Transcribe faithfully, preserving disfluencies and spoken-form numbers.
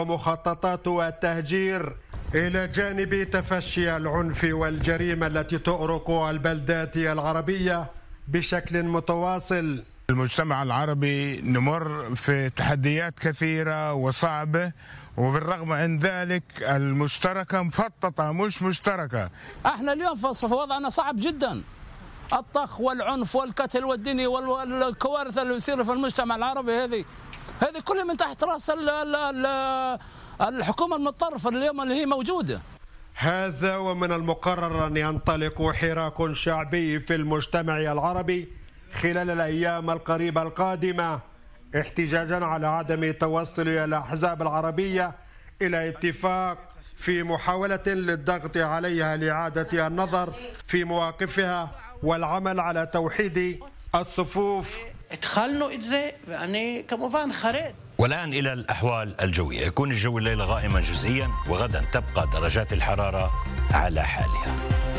ومخططات التهجير إلى جانب تفشي العنف والجريمة التي تؤرق البلدات العربية بشكل متواصل. المجتمع العربي نمر في تحديات كثيرة وصعبة، وبالرغم من ذلك المشتركة مفططة مش مشتركة. احنا اليوم في وضعنا صعب جدا، الطخ والعنف والقتل والدنيا والكوارث اللي يصير في المجتمع العربي هذه هذه كلها من تحت راس الحكومة المتطرفة اليوم اللي هي موجودة. هذا ومن المقرر أن ينطلق حراك شعبي في المجتمع العربي خلال الأيام القريبة القادمة، احتجاجا على عدم توصل الأحزاب العربية إلى اتفاق في محاولة للضغط عليها لإعادة النظر في مواقفها والعمل على توحيد الصفوف. والآن إلى الأحوال الجوية. يكون الجو الليلة غائما جزئيا، وغدا تبقى درجات الحرارة على حالها.